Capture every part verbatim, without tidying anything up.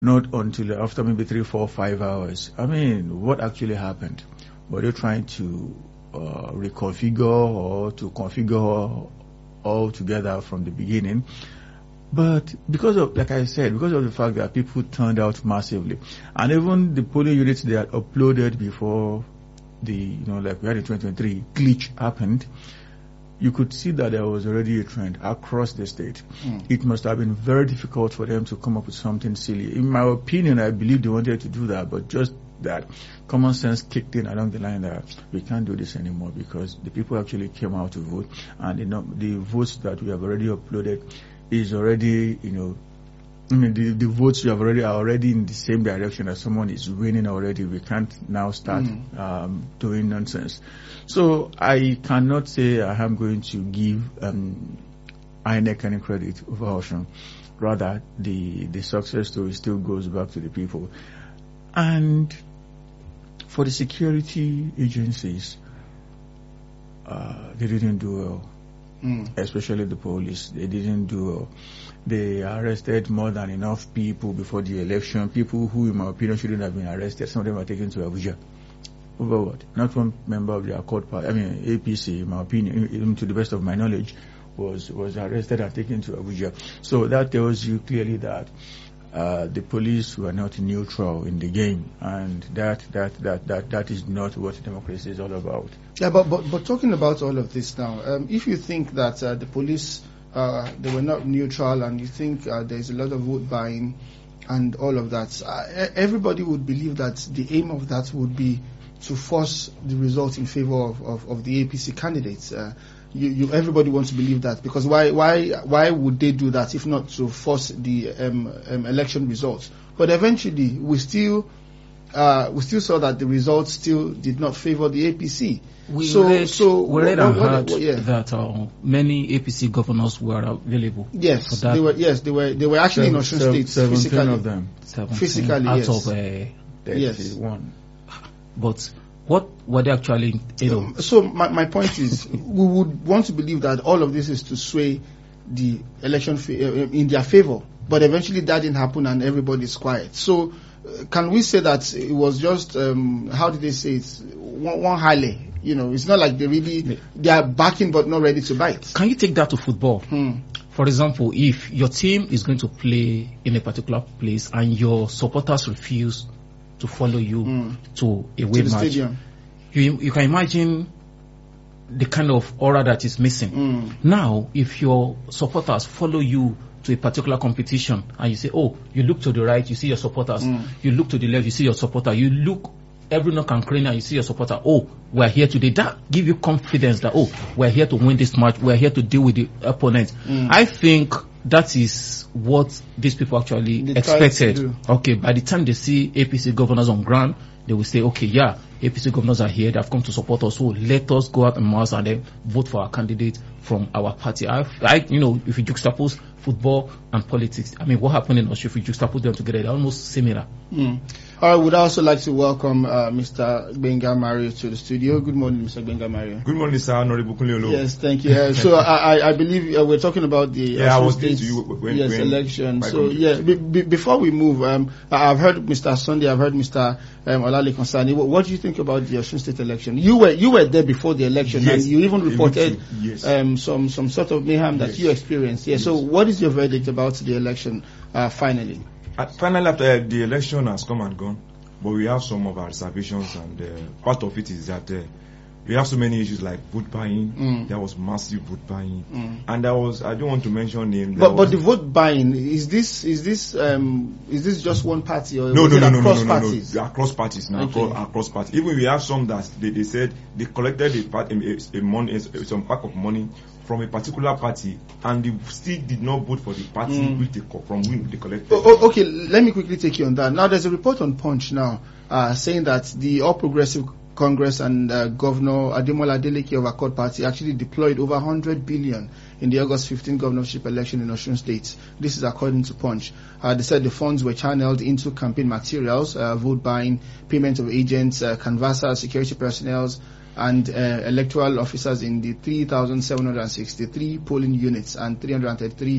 not until after maybe three, four, five hours. I mean, what actually happened? Were they trying to uh, reconfigure or to configure all together from the beginning? But because of, like I said, because of the fact that people turned out massively, and even the polling units they had uploaded before the, you know, like we had in twenty twenty-three, glitch happened, you could see that there was already a trend across the state. Mm. It must have been very difficult for them to come up with something silly. In my opinion, I believe they wanted to do that, but just that common sense kicked in along the line that we can't do this anymore because the people actually came out to vote, and you know, the votes that we have already uploaded is already, you know, I mean, the, the votes you have already are already in the same direction as someone is winning already. We can't now start mm. um, doing nonsense. So I cannot say I am going to give um, I N E C any credit over Osun. Rather, the, the success story still goes back to the people. And for the security agencies, uh, they didn't do well. Mm. Especially the police, they didn't do well. They arrested more than enough people before the election, people who in my opinion shouldn't have been arrested. Some of them were taken to Abuja. Over what? Not one member of the Accord Party, I mean A P C, in my opinion, even to the best of my knowledge, was was arrested and taken to Abuja. So that tells you clearly that uh, the police were not neutral in the game, and that that that that that is not what democracy is all about. Yeah, but but, but talking about all of this now, um, if you think that uh, the police uh, they were not neutral, and you think uh, there is a lot of vote buying and all of that, uh, everybody would believe that the aim of that would be to force the result in favor of, of, of the A P C candidates. Uh, you, you, everybody wants to believe that, because why why why would they do that if not to force the um, um, election results? But eventually, we still uh, we still saw that the results still did not favor the A P C. We so read, so we read what, and what, heard what, yeah. that uh, many A P C governors were available. Yes, for that. they were. Yes, they were. They were actually Seven, in Osun seven, State physically. of them. Physically, out yes. of uh, yes. One. But what were they actually, you know? Um, so my, my point is, we would want to believe that all of this is to sway the election fa- in their favor, but eventually that didn't happen and everybody's quiet. So uh, can we say that it was just, um, how did they say it, one, one highly? You know, it's not like they really, they are backing but not ready to bite. Can you take that to football? Hmm. For example, if your team is going to play in a particular place and your supporters refuse to follow you mm. to a away match, stadium. You, you can imagine the kind of aura that is missing. Mm. Now, if your supporters follow you to a particular competition and you say, oh, you look to the right, you see your supporters. Mm. You look to the left, you see your supporter. You look every nook and cranny and you see your supporter. Oh, we're here today. That give you confidence that, oh, we're here to win this match. We're here to deal with the opponent. Mm. I think that is what these people actually they expected. Okay, by the time they see A P C governors on ground, they will say, okay, yeah, A P C governors are here. They have come to support us. So let us go out and mass and then vote for our candidate from our party. I, I, you know, if you juxtapose football and politics, I mean, what happened in Austria, if you juxtapose them together, they're almost similar. Mm. I would also like to welcome uh, Mister Gbenga Mario to the studio. Good morning, Mister Gbenga Mario. Good morning, sir. Honorable Kunle. Yes, thank you. Uh, so I, I believe uh, we're talking about the yeah, I was to you when, yes, when election. So yeah, be, be, before we move, um, I've heard Mister Sunday, I've heard Mister Um, Olale Konsani. What, what do you think about the Osun State election? You were you were there before the election, yes, and you even reported yes. um, some some sort of mayhem that yes. you experienced. Yeah. Yes. So what is your verdict about the election? Uh, finally, uh, finally, after uh, the election has come and gone. But we have some of our reservations, and uh, part of it is that uh, we have so many issues like vote buying. Mm. There was massive vote buying, mm. and there was, I don't want to mention names. But but the vote buying, is this is this um is this just one party or no is no it no, no across no no parties? no no across parties now okay. across, across parties. Even we have some that they, they said they collected a part a, a money a, some pack of money from a particular party, and they still did not vote for the party mm. which they from whom they collected. Oh, oh, okay, let me quickly take you on that. Now, there's a report on Punch now uh, saying that the All Progressive Congress and uh, Governor Ademola Adeleke of Accord Party actually deployed over one hundred billion in the August fifteenth governorship election in Osun State. This is according to Punch. Uh, they said the funds were channeled into campaign materials, uh, vote buying, payment of agents, uh, canvassers, security personnel, and uh, electoral officers in the three thousand seven hundred sixty-three polling units and three hundred thirty-three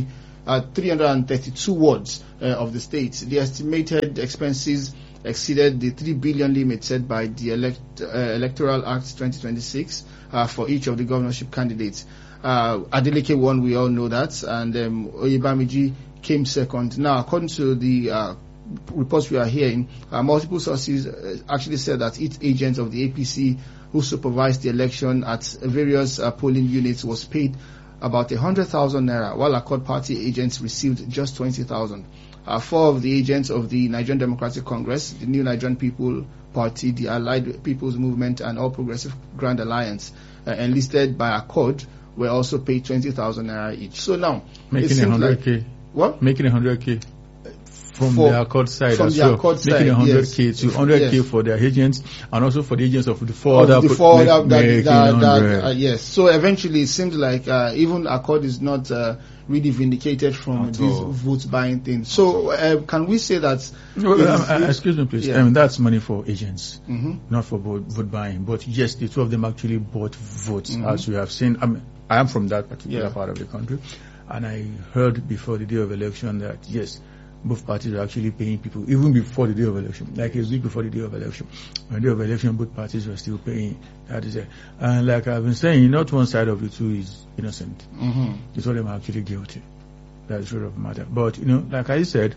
uh, three hundred thirty-two wards uh, of the state. The estimated expenses exceeded the three billion limit set by the elect, uh, Electoral Act twenty twenty-six uh, for each of the governorship candidates. Uh, Adeleke won, we all know that, and um, Oyebamiji came second. Now, according to the uh, reports we are hearing, uh, multiple sources uh, actually said that each agent of the A P C who supervised the election at various uh, polling units was paid about one hundred thousand naira, while Accord party agents received just twenty thousand. Uh, four of the agents of the Nigerian Democratic Congress, the New Nigerian People Party, the Allied People's Movement, and All Progressive Grand Alliance, uh, enlisted by Accord, were also paid twenty thousand naira each. So now, making a hundred k. What? Making a hundred k from For, the Accord side from as the well. Accord Making side, a hundred k yes. to hundred k Yes. for their agents, and also for the agents of the four Of other. the four make- that, that, making that, that, one hundred. uh, yes. So eventually, it seems like uh, even Accord is not uh, really vindicated from At this all. vote buying thing. So uh, can we say that? Well, it um, is- uh, excuse me, please. Yeah. I mean, that's money for agents, Mhm. not for vote, vote buying. But yes, the two of them actually bought votes, Mhm. as we have seen. I mean, I am from that particular Yeah. part of the country, and I heard before the day of election that yes, both parties are actually paying people even before the day of election, like a week before the day of election. On the day of election, both parties were still paying. That is it. And like I've been saying, not one side of the two is innocent. Mhm. The two of them are actually guilty. That's the truth of the matter. But you know, like I said,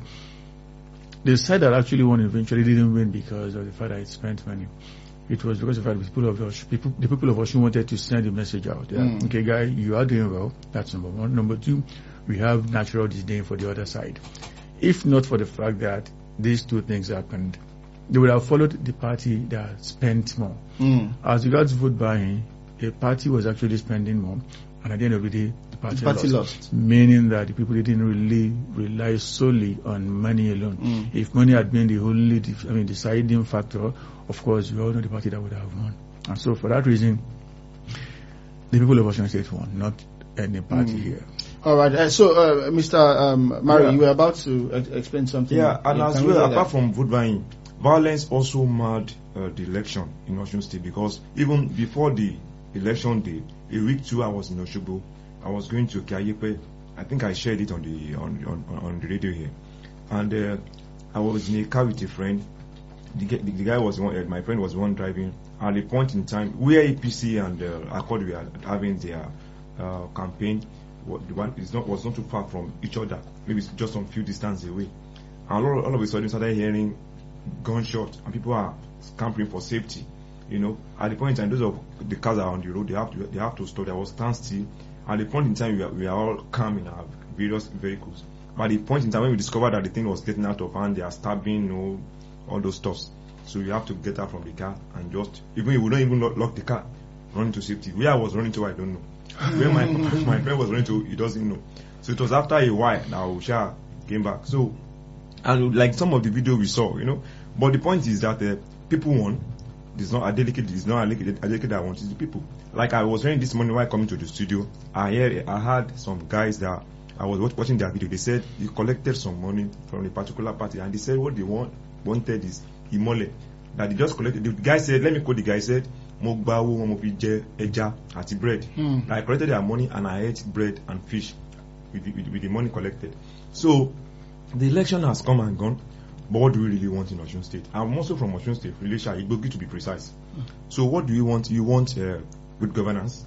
the side that actually won eventually didn't win because of the fact that it spent money. It was because of the fact that the people of Osun, people, the people of Osun wanted to send a message out. Yeah, Mm. okay, guy, you are doing well. That's number one. Number two, we have natural disdain for the other side. If not for the fact that these two things happened, they would have followed the party that spent more. Mm. As regards vote buying, the party was actually spending more, and at the end of the day, the party, The party lost. lost. Meaning that the people didn't really rely solely on money alone. Mm. If money had been the only, I mean, deciding factor, of course, you all know the party that would have won. And so, for that reason, the people of Osun State won, not any party Mm. here. All right. Uh, so, uh, Mister Um, Mari, Yeah. you were about to ex- explain something. Yeah, and as can we well, hear apart that? from vote buying, violence also marred uh, the election in Osun State, because even before the election day, a week two, I was in Osogbo. I was going to Kiayepe. I think I shared it on the on on, on the radio here, and uh, I was in a car with a friend. The, guy- the, the guy was one. Uh, my friend was the one driving. At a point in time, where A P C and uh, Accord were having their uh, campaign, what, the one is not was not too far from each other. Maybe it's just some few distance away. And all, all of a sudden, we started hearing gunshots, and people are scampering for safety. You know, at the point in time, those of the cars are on the road, they have to they have to stop. There was standstill. At the point in time, we are, we are all calm in our various vehicles. But at the point in time when we discovered that the thing was getting out of hand, they are stabbing, you know, all those stuffs. So we have to get out from the car and just, even if we don't even lock, lock the car, run to safety. Where I was running to, I don't know. Where my my friend was running to, he doesn't know. So it was after a while now Usha came back. So, and like some of the video we saw, you know, but the point is that uh, people won. It's not Adeleke, it's not Adeleke Adeleke that wants, it's the people. Like I was hearing this morning while coming to the studio, I heard, I had some guys that I was watch- watching their video. They said they collected some money from a particular party, and they said what they want wanted is imole. That they just collected. The guy said, let me quote the guy, said, mo gba owo mo fi jẹ ẹja àti bread. Hmm. I collected their money and I ate bread and fish with the, with, with the money collected. So the election has come and gone. But what do we really want in Osun State? I'm also from Osun State, Elisha, Igbogi to be precise. So what do you want? You want uh, good governance.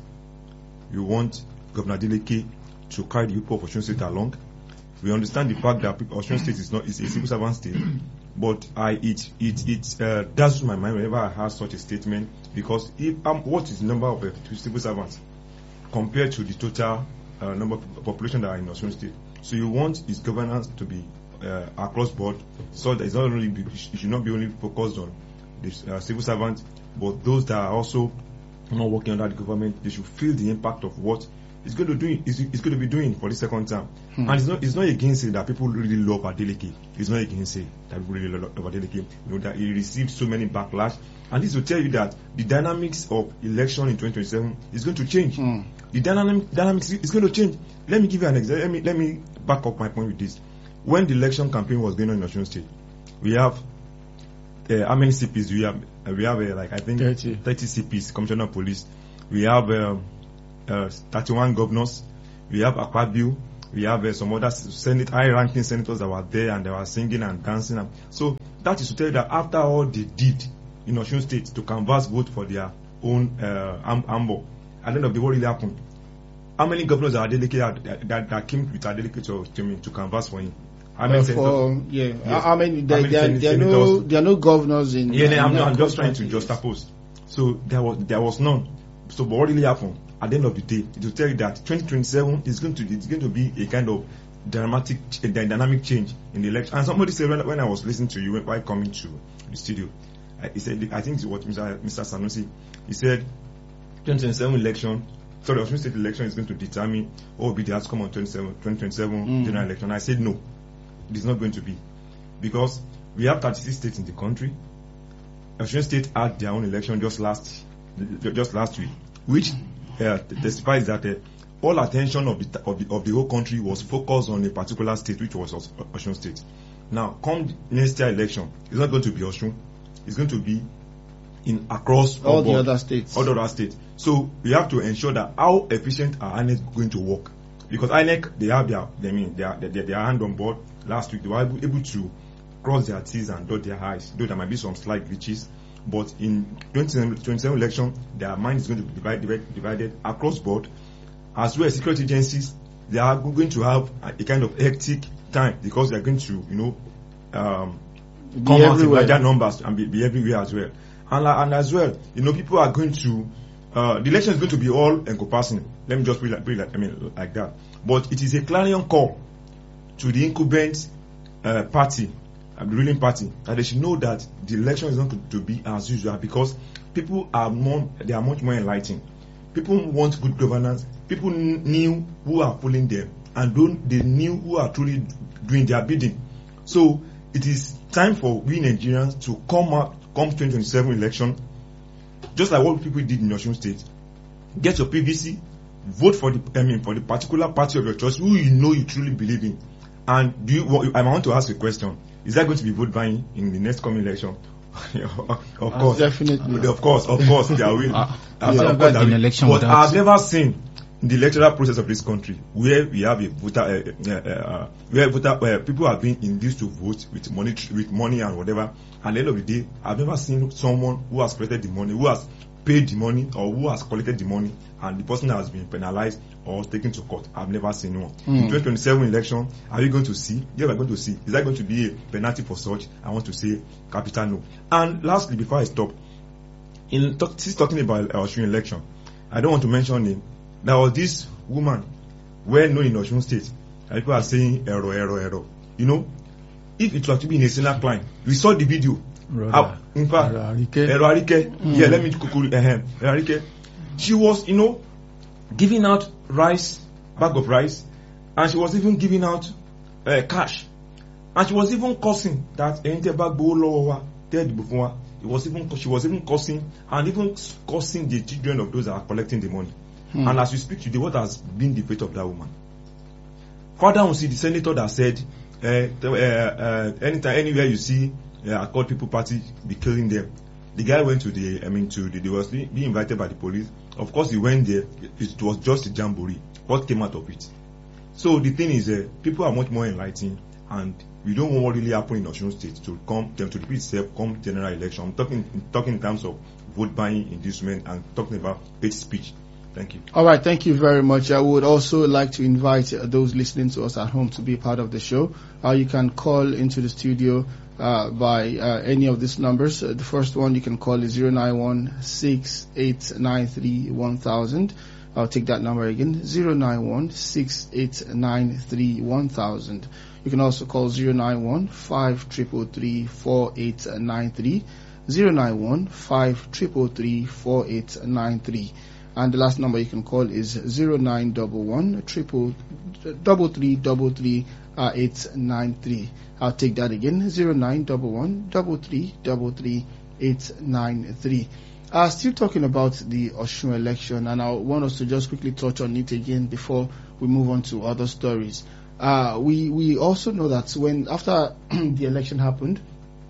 You want Governor Adeleke to carry the people of Osun State along. We understand the fact that Osun State is not is a civil servant state, but I it it it uh, dazzles my mind whenever I hear such a statement, because if um, what is the number of uh, civil servants compared to the total uh, number of population that are in Osun State? So you want his governance to be uh, across board, so that it's not only be, it should not be only focused on the uh, civil servants, but those that are also not working under the government. They should feel the impact of what it's going to do. It's, it's going to be doing for the second term. Hmm. And it's not it's not against it that people really love Adeleke. It's not against it that people really love Adeleke. You know that he received so many backlash, and this will tell you that the dynamics of election in twenty twenty-seven is going to change. Hmm. The dynamic dynamics is going to change. Let me give you an example. Let me let me back up my point with this. When the election campaign was going on in Osun State, we have uh, how many C Ps do we have? Uh, we have uh, like I think thirty. thirty C Ps, Commissioner of Police. We have um, uh, thirty-one governors. We have Akpabio. We have uh, some other senate, high-ranking senators that were there and they were singing and dancing. And so that is to tell you that after all they did in Osun State to canvass vote for their own uh, am- ambo, at the end of the day, what really happened? How many governors are delegated that, that, that came with a delegate to, to, to canvass for him? How many Uh, senators? for, yeah, Yes. I mean, there, How many there, sen- there, are no, senators? there are no governors in. Yeah, in I'm, that I'm just trying to country. juxtapose. So there was there was none. So but what really happened at the end of the day? It will tell you that twenty twenty-seven is going to it's going to be a kind of dramatic, a dynamic change in the election. And somebody said when, when I was listening to you while coming to the studio, I, he said I think it's what Mister Mister Sanusi he said twenty twenty-seven election. Sorry, Osun State election is going to determine what will be the outcome on twenty twenty-seven Mm. general election. I said no, it is not going to be, because we have thirty-six states in the country. Osun State had their own election just last just last week, which uh, testifies that uh, all attention of the, of the of the whole country was focused on a particular state, which was Os- Osun State. Now, come next year election, it's not going to be Osun, it's going to be in across All the board, other states. all the other states. So we have to ensure that how efficient are I N E C going to work, because I N E C they have their they mean they are they, they are hand on board. Last week they were able, able to cross their T's and dot their I's, though there might be some slight glitches. But in twenty twenty-seven election, their mind is going to be divided, divided, divided across board. As well as security agencies, they are going to have a, a kind of hectic time, because they are going to, you know, um, Be come out in everywhere. larger numbers and be, be everywhere as well. And, uh, and as well, you know, people are going to, uh, the election is going to be all encompassing. Let me just put it like, put it like, I mean, like that. But it is a clarion call to the incumbent uh, party, uh, the ruling party, that they should know that the election is not going to be as usual, because people are more, they are much more enlightened. People want good governance. People kn- knew who are fooling them, and don't, they knew who are truly doing their bidding. So it is time for we Nigerians to come out, come twenty twenty-seven election, just like what people did in Osun State. Get your P V C, vote for the I mean for the particular party of your choice, who you know you truly believe in. And do you? I want to ask a question: is there going to be vote buying in the next coming election? Of course, definitely. Of course, of course, there will. Uh, Of yeah, course, there in will. election But without- I've never seen in the electoral process of this country where we have a voter, uh, uh, uh, where voter, uh, people are being induced to vote with money, with money and whatever. At the end of the day, I've never seen someone who has collected the money, who has paid the money, or who has collected the money, and the person has been penalized or taken to court. I've never seen one. Mm. In twenty twenty-seven election, are you going to see? Yeah, we're going to see. Is that going to be a penalty for such? I want to say capital no. And lastly, before I stop, in talk, since talking about uh, Osun election, I don't want to mention name. There was this woman, well known in Osun State, and people are saying error, error, error. You know, if it was to be in a Senate line, we saw the video. Uh, in fact, Error Arike. Error Arike. Mm. Yeah, let me quickly. Uh, Error Arike. She was, you know, giving out rice, bag of rice, and she was even giving out uh, cash, and she was even cursing that ente bag bolo dead before. It was even she was even cursing and even cursing the children of those that are collecting the money. Hmm. And as we speak today, what has been the fate of that woman? Further on, see the senator that said, uh, uh, uh, anytime, anywhere you see uh, Accord People Party, be killing them. The guy went to the, I mean, to the, they was being being invited by the police. Of course, he went there. It was just a jamboree. What came out of it? So the thing is, uh, people are much more enlightened, and we don't want what really happened in Osun State to come, them to repeat itself come general election. I'm talking, talking in terms of vote buying, inducement, and talking about hate speech. Thank you. All right, thank you very much. I would also like to invite uh, those listening to us at home to be a part of the show. Uh, you can call into the studio uh, by uh, any of these numbers. Uh, the first one you can call is zero nine one six eight nine three one thousand. I'll take that number again, zero nine one six eight nine three one thousand. You can also call zero nine one five three three three four eight nine three, zero nine one five three three three four eight nine three. And the last number you can call is zero nine one one triple double three double three eight nine three. I'll take that again, zero nine one one double three double three eight nine three. Uh, still talking about the Osun election, and I want us to just quickly touch on it again before we move on to other stories. Uh, we we also know that when after the election happened,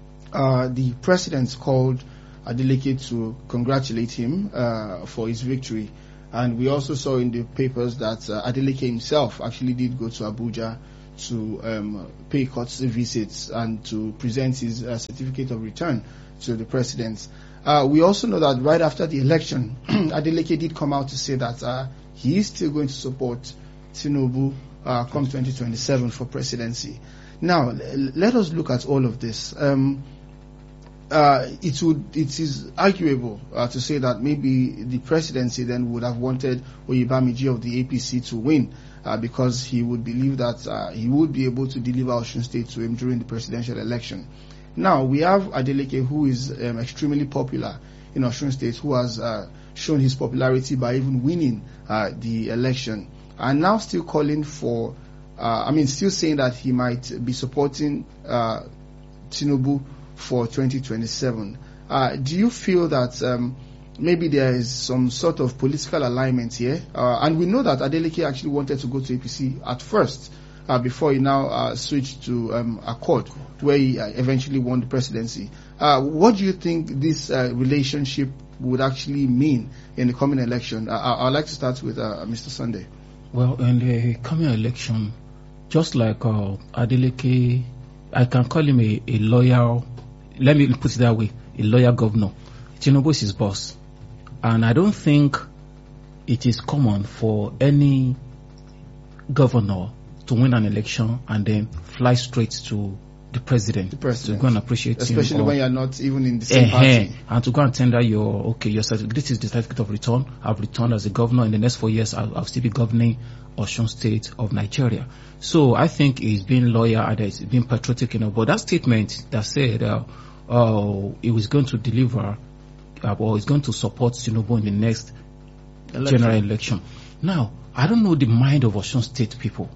uh, the president called Adeleke to congratulate him uh, for his victory. And we also saw in the papers that uh, Adeleke himself actually did go to Abuja to um, pay courtesy visits and to present his uh, certificate of return to the president. Uh, we also know that right after the election, Adeleke did come out to say that uh, he is still going to support Tinubu uh, come twenty twenty-seven for presidency. Now, l- let us look at all of this. Um, Uh, it would, it is arguable uh, to say that maybe the presidency then would have wanted Oyebamiji of the A P C to win uh, because he would believe that uh, he would be able to deliver Osun State to him during the presidential election. Now, we have Adeleke, who is um, extremely popular in Osun State, who has uh, shown his popularity by even winning uh, the election, and now still calling for, uh, I mean, still saying that he might be supporting uh, Tinubu for twenty twenty-seven. Uh, do you feel that um, maybe there is some sort of political alignment here? Uh, and we know that Adeleke actually wanted to go to A P C at first, uh, before he now uh, switched to um, Accord, where he uh, eventually won the presidency. Uh, what do you think this uh, relationship would actually mean in the coming election? Uh, I'd like to start with uh, Mister Sunday. Well, in the coming election, just like uh, Adeleke, I can call him a, a loyal, let me put it that way, a loyal governor. Tinubu is his boss. And I don't think it is common for any governor to win an election and then fly straight to the president, the president. to go and appreciate Especially him. Especially when you're not even in the same uh, party. And to go and tender your, okay, your certificate, this is the certificate of return. I've returned as a governor. In the next four years, I'll, I'll still be governing Osun State of Nigeria. So I think he's been loyal and he's been patriotic enough. But that statement that said, uh, uh, he was going to deliver, uh, or he's going to support Tinubu in the next election. general election. Now, I don't know the mind of Osun State people.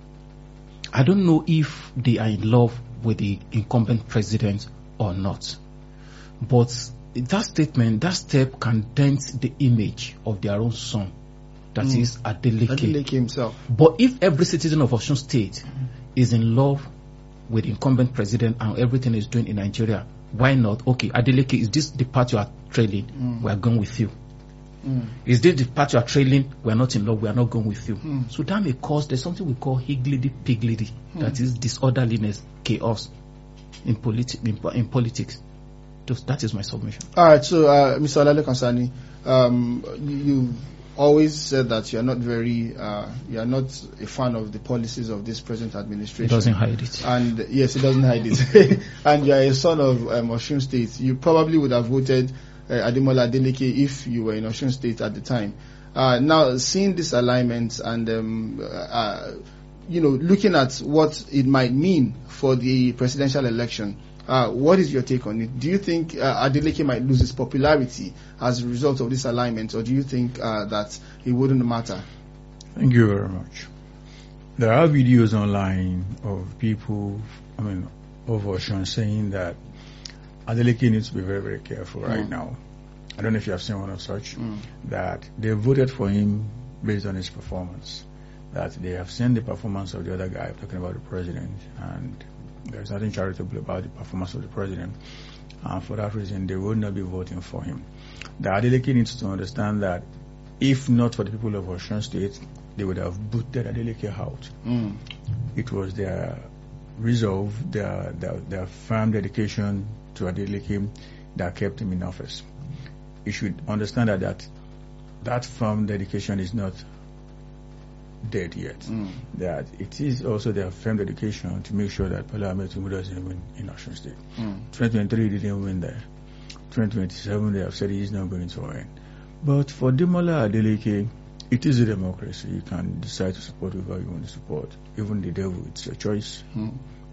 I don't know if they are in love with the incumbent president or not. But that statement, that step can dent the image of their own son. That mm. is Adeleke. Adeleke himself. But if every citizen of Osun State mm. is in love with the incumbent president and everything is doing in Nigeria, why not? Okay, Adeleke, is this the path you are trailing? Mm. We are going with you. Mm. Is this the path you are trailing? We are not in love. We are not going with you. Mm. So that may cause, there's something we call higgledy-piggledy. Mm. That is disorderliness, chaos in, politi- in, in politics. Just, that is my submission. All right, so uh, Mister Olale Konsani, um, you always said that you are not very, uh, you are not a fan of the policies of this present administration. It doesn't hide it. And yes, it doesn't hide it. And you are a son of um, Osun State. You probably would have voted uh, Ademola Adeleke if you were in Osun State at the time. Uh, now, seeing this alignment and um, uh, you know, looking at what it might mean for the presidential election, uh, what is your take on it? Do you think uh, Adeleke might lose his popularity as a result of this alignment, or do you think uh, that it wouldn't matter? Thank you very much. There are videos online of people, I mean, of Osun saying that Adeleke needs to be very, very careful mm. right now. I don't know if you have seen one of such, mm. that they voted for him based on his performance. That they have seen the performance of the other guy, talking about the president, and there's nothing charitable about the performance of the president. And for that reason, they will not be voting for him. The Adeleke needs to understand that if not for the people of Osun State, they would have booted Adeleke out. Mm. It was their resolve, their, their, their firm dedication to Adeleke that kept him in office. You should understand that that, that firm dedication is not dead yet. Mm. That it is also their firm dedication to make sure that Bola Ahmed Tinubu doesn't win in Osun State. Mm. twenty twenty-three didn't win there. twenty twenty-seven they have said he is not going to win. But for Demola Adeleke, it is a democracy. You can decide to support whoever you want to support. Even the devil, it's your choice. Mm.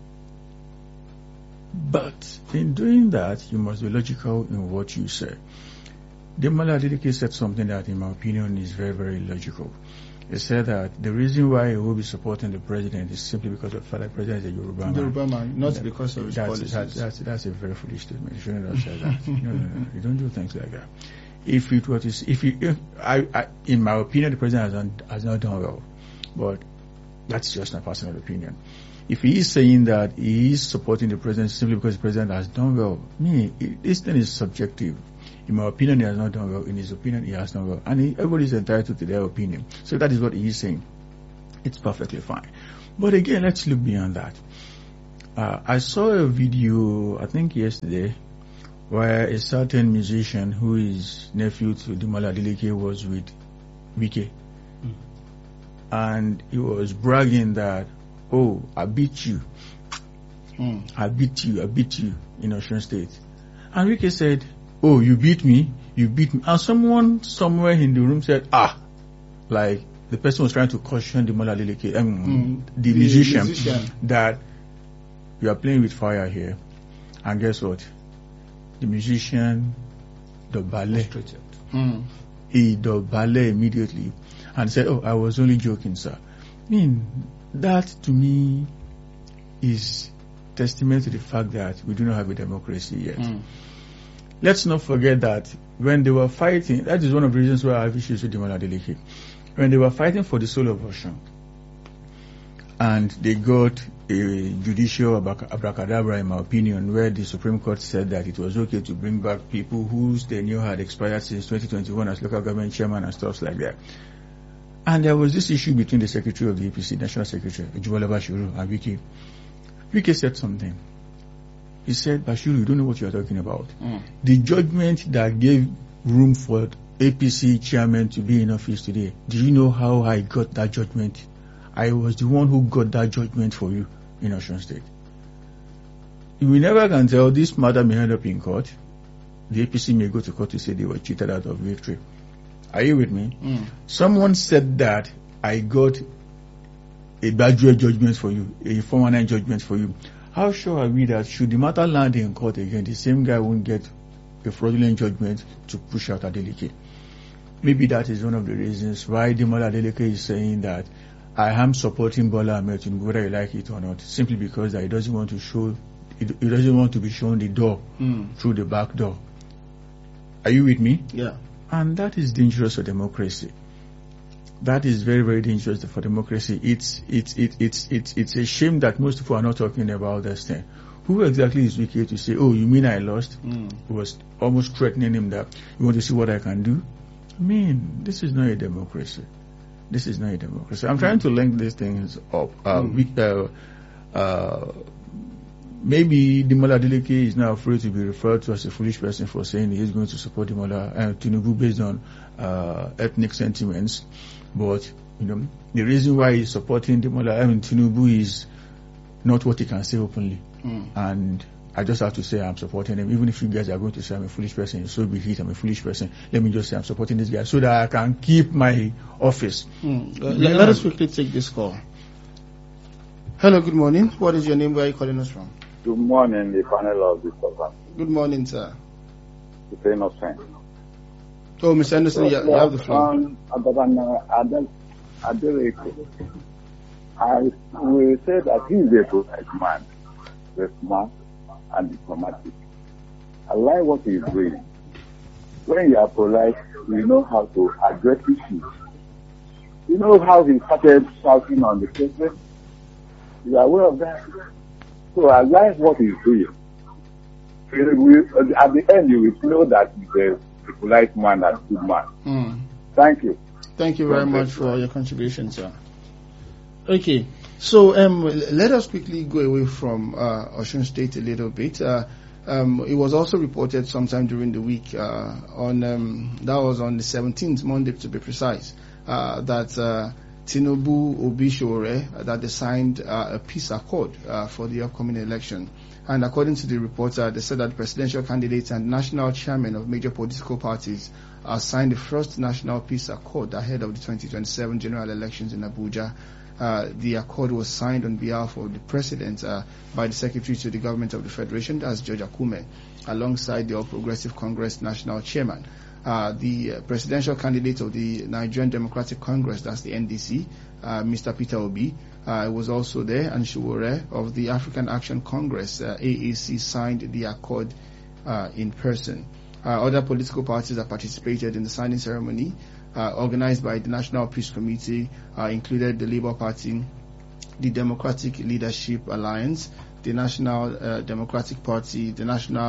But in doing that, you must be logical in what you say. Demola Adeleke said something that, in my opinion, is very, very logical. He said that the reason why he will be supporting the president is simply because of the fact that the president is a Yoruba man. Yoruba man, not that, because of his that's, policies. That's, that's, that's a very foolish statement. You shouldn't have said that. no, no, no, no. You don't do things like that. If it were to, if you, if I, I, in my opinion, the president has, done, has not done well, but that's just my personal opinion. If he is saying that he is supporting the president simply because the president has done well, me, this thing is subjective. If In my opinion, he has not done well. In his opinion, he has done well. And he, everybody is entitled to their opinion. So that is what he is saying. It's perfectly fine. But again, let's look beyond that. Uh, I saw a video, I think yesterday, where a certain musician who is nephew to Demola Adeleke was with Wike. Mm. And he was bragging that, oh, I beat you. Mm. I beat you, I beat you in Osun State. And Wike said, oh, you beat me, you beat me. And someone somewhere in the room said, ah, like the person was trying to caution Demola Adeleke, um, mm. the, the musician, musician, that you are playing with fire here. And guess what? The musician, the ballet, mm. he the ballet immediately and said, oh, I was only joking, sir. I mean, that to me is testament to the fact that we do not have a democracy yet. Mm. Let's not forget that when they were fighting, that is one of the reasons why I have issues with Demola Adeleke. When they were fighting for the soul of Osun, and they got a judicial abracadabra, in my opinion, where the Supreme Court said that it was okay to bring back people whose tenure had expired since twenty twenty-one as local government chairman and stuff like that. And there was this issue between the Secretary of the A P C, National Secretary, Ajibola Bashirun, and Wike. Wike said something. He said, Bashirun, you don't know what you are talking about. Mm. The judgment that gave room for A P C chairman to be in office today, do you know how I got that judgment? I was the one who got that judgment for you in Osun State. We never can tell. This matter may end up in court. The A P C may go to court to say they were cheated out of victory. Are you with me? Mm. Someone said that I got a graduate judgment for you, a four one nine judgment for you. How sure are we that should the matter land in court again, the same guy won't get a fraudulent judgment to push out Adeleke? Maybe that is one of the reasons why Demola Adeleke is saying that I am supporting Bola Ahmed Tinubu, whether you like it or not, simply because that he doesn't want to show, he doesn't want to be shown the door mm. through the back door. Are you with me? Yeah. And that is dangerous for democracy. That is very, very dangerous for democracy. It's, it's, it's, it's, it's, it's a shame that most people are not talking about this thing. Who exactly is Wike to say, oh, you mean I lost? Mm. Who was almost threatening him that you want to see what I can do? I mean, this is not a democracy. This is not a democracy. I'm mm. trying to link these things up. Uh, mm. we, uh, uh, maybe Demola Adeleke is now afraid to be referred to as a foolish person for saying he is going to support Demola uh, Tinubu based on uh, ethnic sentiments. But, you know, the reason why he's supporting Demola I mean, Tinubu is not what he can say openly. Mm. And I just have to say I'm supporting him. Even if you guys are going to say I'm a foolish person, so be it, I'm a foolish person. Let me just say I'm supporting this guy so that I can keep my office. Mm. Uh, let, let us quickly take this call. Hello, good morning. What is your name? Where are you calling us from? Good morning, the panel of the program. Good morning, sir. It's innocent. Oh, Mister Anderson, you, you have the floor. Um, I will say that he is a polite man, very smart and diplomatic. I like what he is doing. When you are polite, you know how to address issues. You know how he started shouting on the president? You are aware of that? So I like what he's doing. At the end, you will know that he's a, a polite man and a good man. Mm. Thank you. Thank you very much for your contribution, sir. Okay, so um, let us quickly go away from uh, Osun State a little bit. Uh, um, it was also reported sometime during the week, uh, on um, that was on the seventeenth, Monday to be precise, uh, that uh, Tinubu Obi Sowore, uh, that they signed uh, a peace accord uh, for the upcoming election. And according to the report, uh, they said that presidential candidates and national chairmen of major political parties uh, signed the first national peace accord ahead of the twenty twenty-seven general elections in Abuja. Uh, the accord was signed on behalf of the president uh, by the secretary to the government of the federation, that's George Akume, alongside the All Progressive Congress national chairman. Uh, the uh, presidential candidate of the Nigerian Democratic Congress, that's the N D C, uh, Mister Peter Obi, uh, was also there, and Sowore of the African Action Congress, uh, A A C, signed the accord uh, in person. Uh, other political parties that participated in the signing ceremony, uh, organized by the National Peace Committee, uh, included the Labour Party, the Democratic Leadership Alliance, the National uh, Democratic Party, the National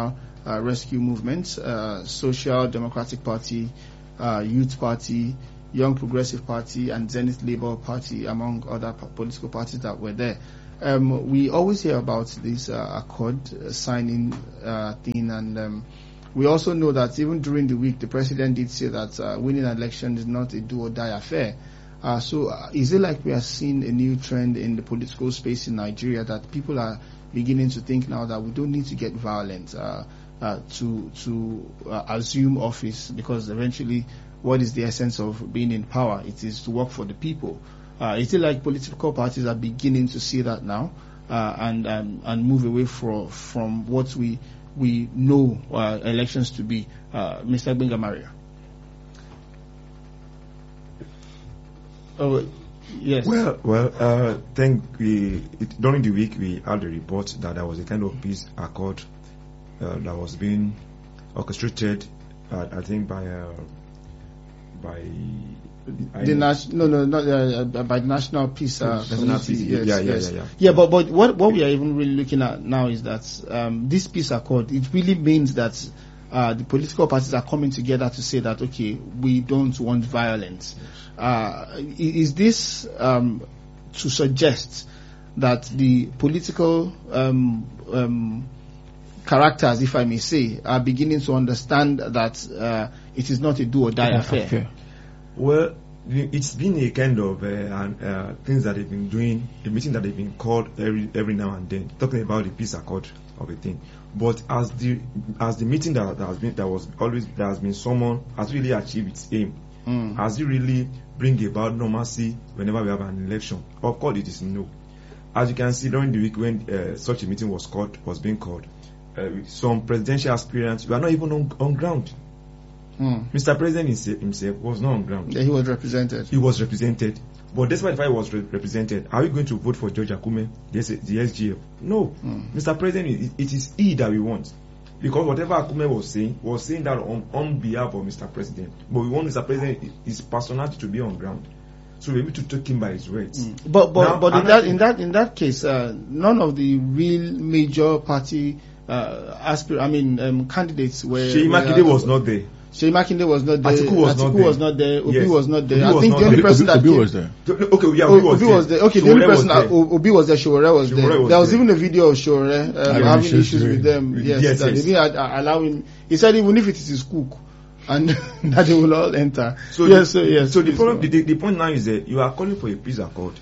uh, rescue movements, uh, Social Democratic Party, uh, Youth Party, Young Progressive Party, and Zenith Labour Party, among other po- political parties that were there. Um, we always hear about this uh, accord uh, signing uh, thing, and um, we also know that even during the week, the president did say that uh, winning an election is not a do-or-die affair. Uh, so uh, is it like we are seeing a new trend in the political space in Nigeria, that people are beginning to think now that we don't need to get violent uh, uh, to to uh, assume office, because eventually what is the essence of being in power? It is to work for the people. Uh, is it like political parties are beginning to see that now uh, and um, and move away from from what we we know uh, elections to be? Uh, Mister Gbenga Maria. Oh, yes. Well, well, uh, think we it, during the week we had a report that there was a kind of peace accord uh, that was being orchestrated, uh, I think by uh, by the national no no not uh, by the National Peace uh, Committee. Yes, yeah, yeah, yes. yeah, yeah. Yeah, but but what what we are even really looking at now is that um, this peace accord, it really means that uh, the political parties are coming together to say that, okay, we don't want violence. Uh, is this um, to suggest that the political um, um, characters, if I may say, are beginning to understand that uh, it is not a do-or-die yeah, affair? affair? Well, it's been a kind of uh, uh, things that they've been doing, a meeting that they've been called every every now and then, talking about the peace accord of a thing. But as the as the meeting that, that has been that was always that has been summoned has really achieved its aim. Mm. Has it really bring about normalcy whenever we have an election? Of course, it is no. As you can see, during the week when uh, such a meeting was called, was being called, uh, some presidential aspirants were not even on, on ground. Mm. Mister President himself was not on ground. Yeah, he was represented. He was represented. But despite the fact he was re- represented, are we going to vote for George Akume, the, the S G F? No. Mm. Mister President, it, it is he that we want. Because whatever Akume was saying, was saying that on, on behalf of Mister President. But we want Mister President, his personality to be on ground. So we need to take him by his words. Mm. But but now, but in that in that in that case, uh, none of the real major party uh, aspir I mean um, candidates were. Seyi Makinde was not there. Seyi Makinde was not there. Atiku was, Atiku not, there. was not there. Obi yes. was not there. Obi I think the only there. person Obi, that Obi came, was there. Okay, yeah, Obi, Obi was, was, was there. Okay, Showore the only person that there. Obi was there. Showore was Showore there. Was there was there. even a video of Showore um, having issues, issues with them. Yes, yes, that yes. they didn't allow him. He said even if it is his cook, and that they will all enter. So yes, the, so yes. So the problem, the, the, the point now is that you are calling for a peace accord,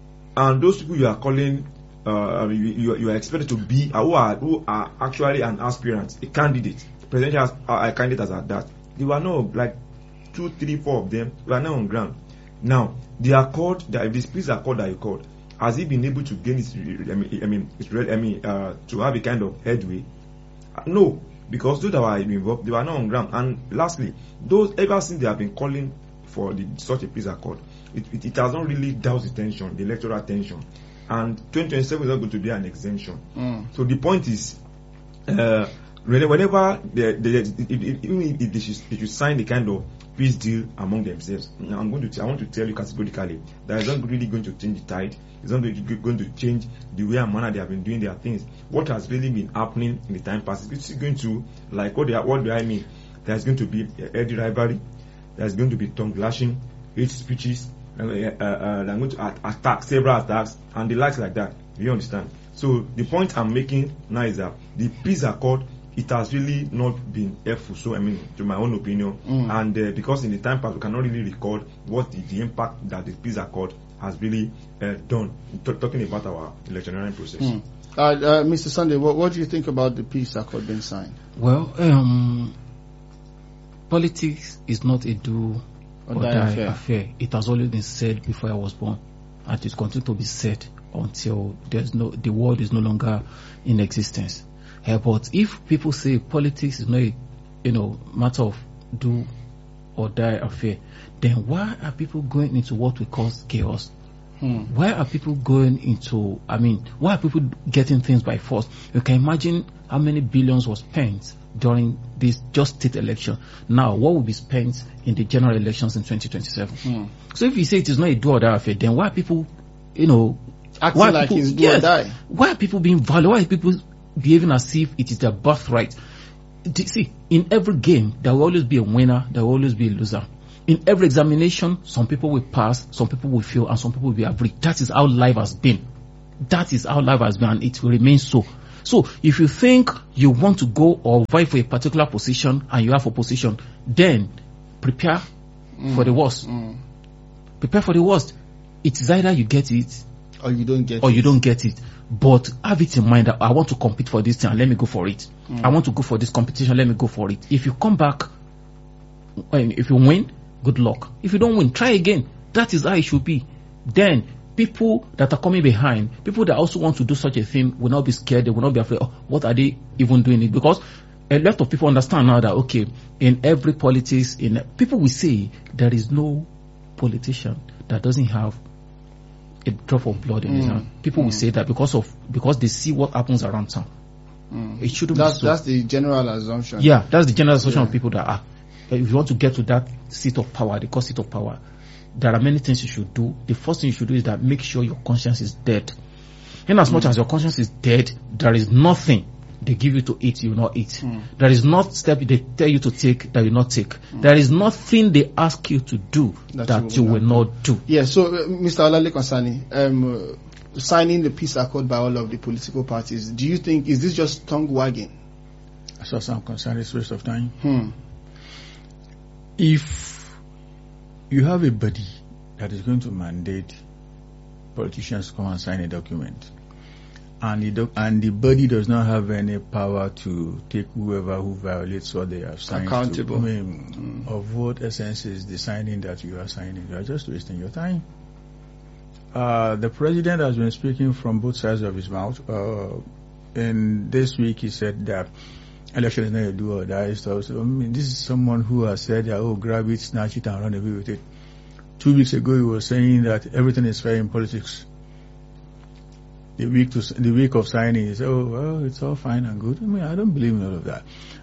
and those people you are calling, uh, you, you, you are expected to be uh, who are who are actually an aspirant, a candidate, presidential uh, candidate at that. They were not like two, three, four of them. They are not on ground. Now the accord, the this peace accord that you called, has he been able to gain its? I mean, I mean, it's real, I mean, uh, to have a kind of headway? Uh, no. Because those that were involved, they were not on ground. And lastly, those ever since they have been calling for the, such a peace accord, it, it, it has not really doused the tension, the electoral tension. And twenty twenty-seven is not going to be an exemption. Mm. So the point is, uh, whenever they, they, even if they should, they should sign the kind of peace deal among themselves, I'm going to, I want to tell you categorically that it's not really going to change the tide. It's not going to change the way and manner they have been doing their things. What has really been happening in the time past is going to, like, what, they are, what do I mean? There's going to be healthy rivalry. There's going to be tongue lashing, hate speeches. Uh, uh, uh, they're going to attack, several attacks, and the likes like that. You understand? So the point I'm making now is that the peace accord, it has really not been helpful. So I mean, to my own opinion, mm. and uh, because in the time past we cannot really record what the, the impact that the peace accord has really uh, done. T- talking about our electioneering process. Mm. Uh, uh, Mister Sunday, what, what do you think about the peace accord being signed? Well, um, politics is not a do or, or die, die affair. affair. It has always been said before I was born, and it continues to be said until there's no the world is no longer in existence. Uh, but if people say politics is not a you know matter of do or die affair, then why are people going into what we call chaos? Hmm. Why are people going into, I mean, why are people getting things by force? You can imagine how many billions was spent during this just state election. Now, what will be spent in the general elections in twenty twenty-seven? Hmm. So if you say it is not a do or die affair, then why are people, you know, acting why like people, it's do yes, or die? Why are people being violent? Why are people behaving as if it is their birthright? see, in every game, there will always be a winner, there will always be a loser. In every examination, some people will pass, some people will fail, and some people will be average. That is how life has been. That is how life has been, and it will remain so. So, if you think you want to go or vie for a particular position and you have a position, then prepare mm. for the worst. Mm. Prepare for the worst. It is either you get it or you don't get or it. you don't get it. But have it in mind that I want to compete for this thing, and let me go for it. Mm. I want to go for this competition, let me go for it. If you come back, if you win, good luck. If you don't win, try again. That is how it should be. Then people that are coming behind, people that also want to do such a thing will not be scared. They will not be afraid. Oh, what are they even doing it? Because a lot of people understand now that, okay, in every politics, in people will say there is no politician that doesn't have a drop of blood in mm. his hand. People mm. will say that because of because they see what happens around town. Mm. It shouldn't that's, be so. That's the general assumption. Yeah, that's the general assumption yeah. of people that are. If you want to get to that seat of power, the seat of power, there are many things you should do. The first thing you should do is that make sure your conscience is dead. In as mm. much as your conscience is dead, there is nothing they give you to eat, you will not eat. Mm. There is not step they tell you to take that you will not take. Mm. There is nothing they ask you to do that, that you, will, you will not do. Yeah, so uh, Mister Olalekan Sani, um, uh, signing the peace accord by all of the political parties, do you think, is this just tongue wagging? As far as I'm concerned, it's a waste of time. Hmm. If you have a body that is going to mandate politicians to come and sign a document, and the doc- and the body does not have any power to take whoever who violates what they have signed accountable. To, I mean, mm. of what essence is the signing that you are signing? You are just wasting your time. Uh, the president has been speaking from both sides of his mouth. Uh, and this week he said that election is not a do or die stuff. So, I mean, this is someone who has said that, oh, grab it, snatch it, and run away with it. Two weeks ago, he was saying that everything is fair in politics. The week to the week of signing, he said, oh, well, it's all fine and good. I mean, I don't believe in all of that.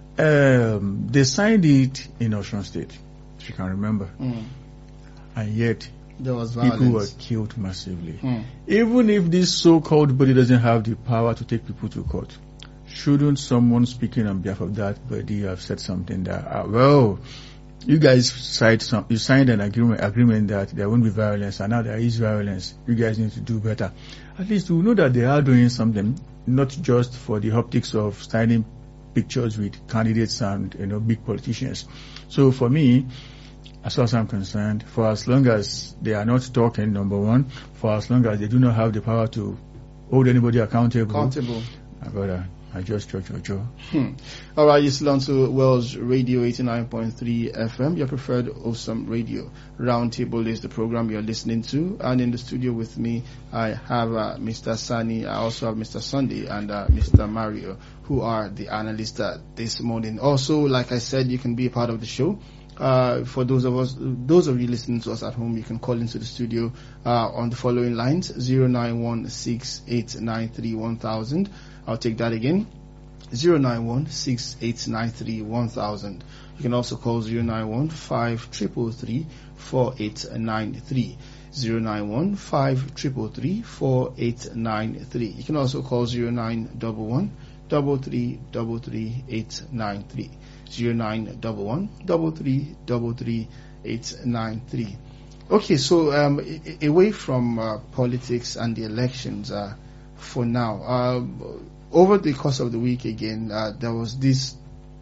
Um, they signed it in Osun State, if you can remember. Mm. And yet, there was people violence. were killed massively. Mm. Even if this so-called body doesn't have the power to take people to court, shouldn't someone speaking on behalf of that body have said something that, uh, well, you guys signed some, you signed an agreement, agreement that there won't be violence, and now there is violence. You guys need to do better. At least we know that they are doing something, not just for the optics of signing pictures with candidates and, you know, big politicians. So for me, as far as I'm concerned, for as long as they are not talking, number one, for as long as they do not have the power to hold anybody accountable, accountable. my brother, I just cho cho cho. Hmm. All right, you still on to Wells Radio eighty-nine point three F M, your preferred awesome radio. Roundtable is the program you're listening to, and in the studio with me, I have uh, Mister Sani, I also have Mister Sunday, and uh, Mister Mario, who are the analysts uh, this morning. Also, like I said, you can be a part of the show. Uh, for those of us, those of you listening to us at home, you can call into the studio uh, on the following lines: zero nine one six eight nine three one thousand. I'll take that again: zero nine one six eight nine three one thousand. You can also call zero nine one five three three four eight nine three. zero nine one five three three four eight nine three. You can also call zero nine one one three three three three eight nine three. zero nine one one three three three three eight nine three. Okay, so um, I- away from uh, politics and the elections uh, for now, uh, over the course of the week again, uh, there was this,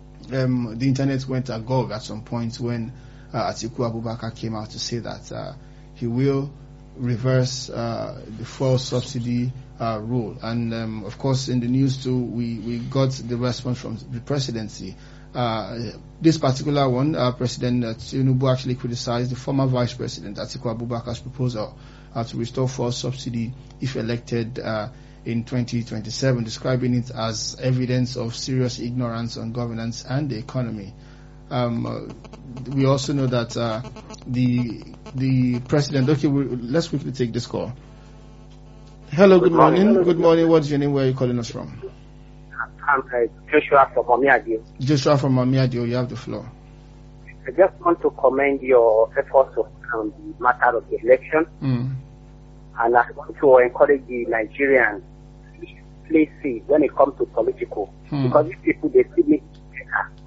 um, the internet went agog at some point when uh, Atiku Abubakar came out to say that uh, he will reverse uh, the fuel subsidy uh, rule. And um, of course, in the news too, we, we got the response from the presidency. Uh, this particular one, uh, President uh, Tinubu actually criticized the former Vice President Atiku Abubakar's proposal uh, to restore fuel subsidy if elected uh, in twenty twenty-seven, describing it as evidence of serious ignorance on governance and the economy. Um, uh, we also know that uh, the the president. Okay, we, let's quickly take this call. Hello, good, good morning. morning. Good morning. What's your name? Where are you calling us from? I'm uh, Joshua from Mamiadio. Joshua from Mamiadio, you have the floor. I just want to commend your efforts on the matter of the election. Mm. And I want to encourage the Nigerians to play safe when it comes to political. Mm. Because these people, they see me better.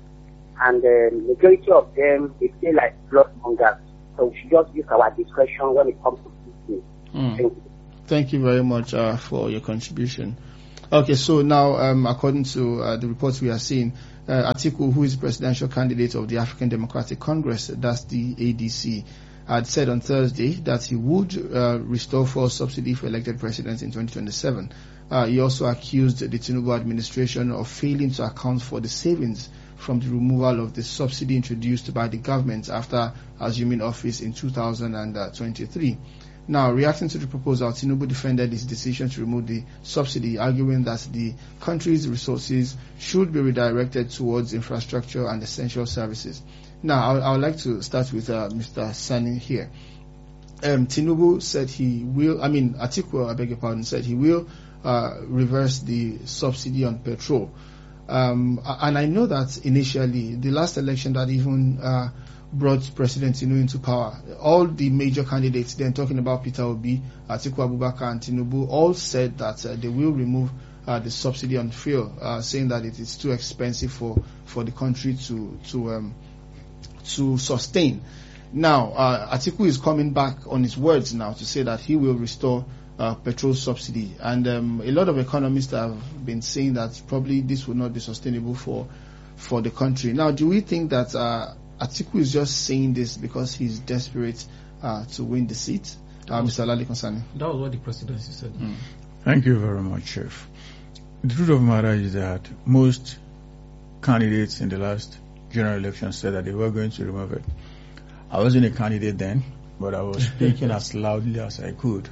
and the majority of them, they feel like blood mongers. So we should just use our discretion when it comes to this. Mm. Thank you. Thank you very much uh, for your contribution. Okay, so now, um, according to uh, the reports we are seeing, uh, Atiku, who is presidential candidate of the African Democratic Congress, that's the A D C, had said on Thursday that he would uh, restore fuel subsidy for elected presidents in twenty twenty-seven. Uh, he also accused the Tinubu administration of failing to account for the savings from the removal of the subsidy introduced by the government after assuming office in two thousand twenty-three. Now, reacting to the proposal, Tinubu defended his decision to remove the subsidy, arguing that the country's resources should be redirected towards infrastructure and essential services. Now, I would like to start with uh, Mister Sani here. Um, Tinubu said he will, I mean, Atiku, I beg your pardon, said he will uh, reverse the subsidy on petrol. Um, and I know that initially, the last election that even uh, brought President Tinubu into power, all the major candidates, then talking about Peter Obi, Atiku Abubakar and Tinubu, all said that uh, they will remove uh, the subsidy on fuel, uh, saying that it is too expensive for, for the country to to um, to sustain. Now, uh, Atiku is coming back on his words now to say that he will restore uh, petrol subsidy, and um, a lot of economists have been saying that probably this will not be sustainable for for the country. Now, do we think that uh, Atiku is just saying this because he's desperate uh, to win the seat? Uh, Mister Lali Konsani. That was what the presidency said. Mm. Thank you very much, Chief. The truth of the matter is that most candidates in the last general election said that they were going to remove it. I wasn't a candidate then, but I was speaking as loudly as I could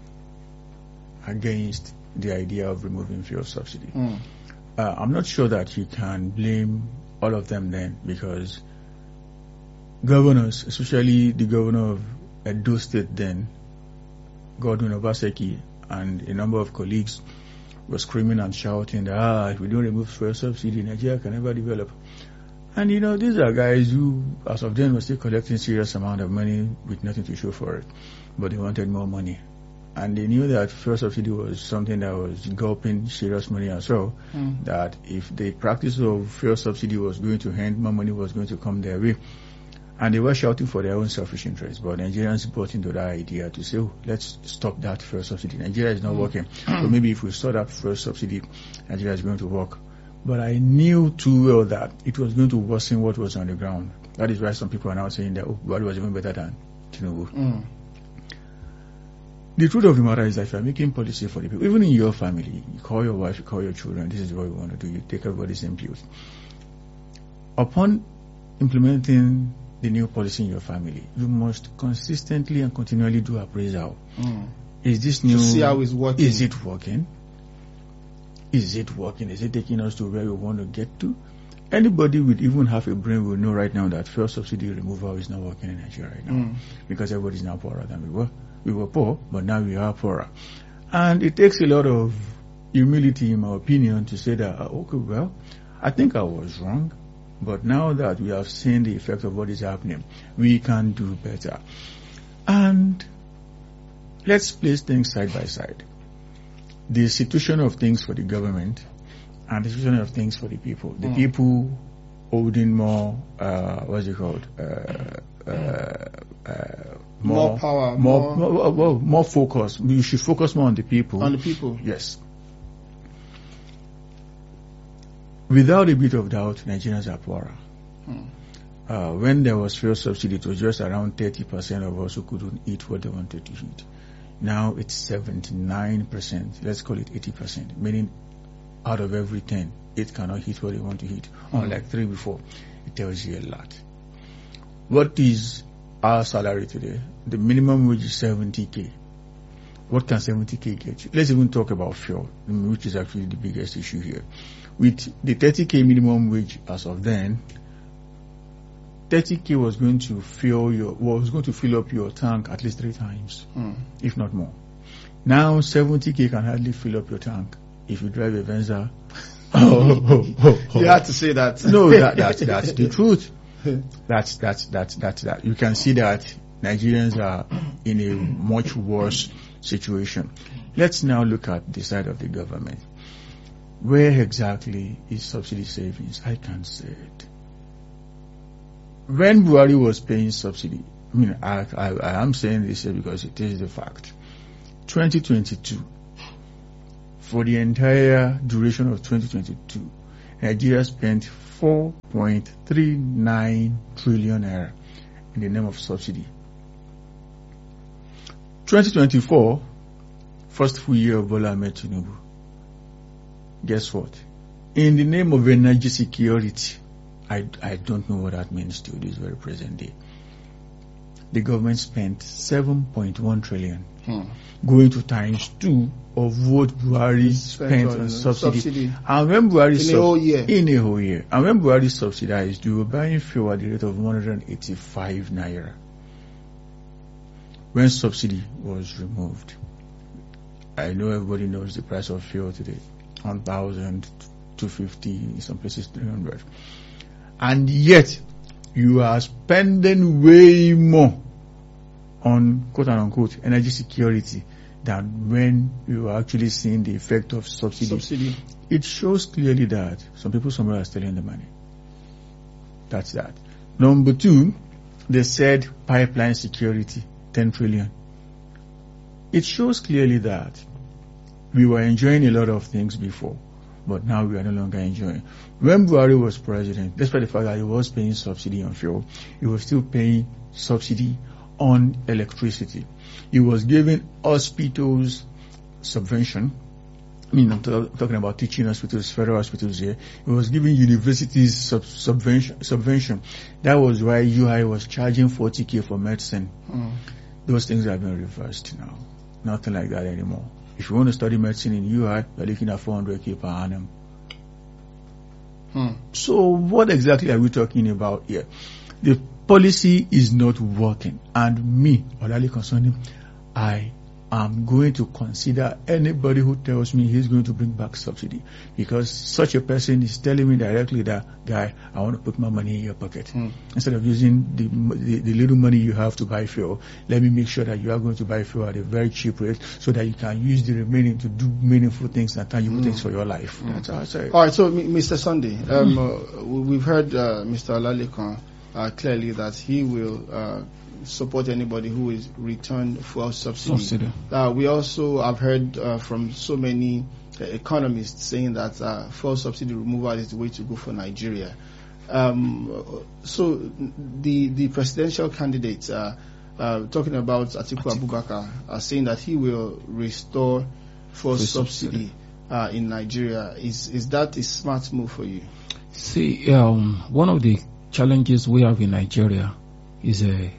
against the idea of removing fuel subsidy. Mm. Uh, I'm not sure that you can blame all of them then, because governors, especially the governor of Edo State then, Godwin Obaseki, and a number of colleagues were screaming and shouting that, ah, if we don't remove fuel subsidy, Nigeria can never develop. And you know, these are guys who, as of then, were still collecting serious amount of money with nothing to show for it. But they wanted more money. And they knew that fuel subsidy was something that was gulping serious money as well. Mm. That if the practice of fuel subsidy was going to end, more money was going to come their way. And they were shouting for their own selfish interests. But Nigerians bought into that idea to say, oh, let's stop that fuel subsidy. Nigeria is not mm. working. So maybe if we stop that fuel subsidy, Nigeria is going to work. But I knew too well that it was going to worsen what was on the ground. That is why some people are now saying that, oh, Buhari was even better than Tinubu. Mm. The truth of the matter is that if you're making policy for the people, even in your family, you call your wife, you call your children, this is what we want to do, you take everybody's input. Upon implementing the new policy in your family, you must consistently and continually do appraisal. Mm. Is this new, to see how it's working. Is it working? Is it working? Is it taking us to where we want to get to? Anybody with even half a brain will know right now that fuel subsidy removal is not working in Nigeria right now. Mm. Because everybody is now poorer than we were. We were poor, but now we are poorer. And it takes a lot of humility, in my opinion, to say that, okay, well, I think I was wrong, but now that we have seen the effect of what is happening, we can do better. And let's place things side by side. The situation of things for the government and the situation of things for the people. The mm. people holding more, uh, what's it called? Uh, uh, uh, more, more power, more, more, more, well, more focus. You should focus more on the people. On the people. Yes. Without a bit of doubt, Nigerians are poorer. Mm. Uh, when there was fuel subsidy, it was just around thirty percent of us who couldn't eat what they wanted to eat. Now it's seventy-nine percent. Let's call it eighty percent. Meaning out of every ten, eight cannot eat what they want to eat. Mm. Unlike three before. It tells you a lot. What is our salary today? The minimum wage is seventy K. What can seventy K get you? Let's even talk about fuel, which is actually the biggest issue here. With the thirty K minimum wage as of then, thirty K was going to fill your was going to fill up your tank at least three times, mm. if not more. Now seventy K can hardly fill up your tank if you drive a Venza. oh, oh, oh, oh. You had to say that. No, that, that that's the truth. That's that's that's that's that. You can see that Nigerians are in a much worse situation. Let's now look at the side of the government. Where exactly is subsidy savings? I can't say it. when Buhari was paying subsidy, I mean, I, I, I am saying this here because it is the fact. twenty twenty-two, for the entire duration of twenty twenty-two, Nigeria spent four point three nine trillion naira in the name of subsidy. twenty twenty-four, first full year of Bola Ahmed Tinubu. Guess what? In the name of energy security, I, I don't know what that means to this very present day. The government spent seven point one trillion, hmm. going to times two of what Buhari spent on, on subsidy. subsidy. And when Buhari in a whole year. In a whole year. And when Buhari subsidized, you were buying fuel at the rate of one hundred eighty-five naira. When subsidy was removed, I know everybody knows the price of fuel today. one thousand, two hundred fifty, in some places three hundred. And yet, you are spending way more on quote and unquote energy security than when you are actually seeing the effect of subsidy. subsidy. It shows clearly that some people somewhere are stealing the money. That's that. Number two, they said pipeline security, ten trillion. It shows clearly that we were enjoying a lot of things before, but now we are no longer enjoying. When Buhari was president, despite the fact that he was paying subsidy on fuel, he was still paying subsidy on electricity. He was giving hospitals subvention. I mean, I'm t- talking about teaching hospitals, federal hospitals here. He was giving universities sub- subvention, subvention. That was why U I was charging forty K for medicine. Mm. Those things have been reversed now. Nothing like that anymore. If you want to study medicine in U I, you're looking at four hundred K per annum. Hmm. So what exactly are we talking about here? The policy is not working. And me, Olale Konsoni, I am going to consider anybody who tells me he's going to bring back subsidy. Because such a person is telling me directly that, guy, I want to put my money in your pocket. Hmm. Instead of using the, the the little money you have to buy fuel, let me make sure that you are going to buy fuel at a very cheap rate so that you can use the remaining to do meaningful things and tangible mm. things for your life. Mm. That's how I say it. All right, so Mister Sunday, um, uh, we've heard uh, Mister Olalekan uh, clearly that he will uh, support anybody who is returned fuel subsidy. subsidy. Uh, we also have heard uh, from so many uh, economists saying that uh, fuel subsidy removal is the way to go for Nigeria. Um, so the the presidential candidates uh, uh, talking about Atiku Abubakar are saying that he will restore fuel subsidy uh, in Nigeria. Is is that a smart move for you? See, um, one of the challenges we have in Nigeria is a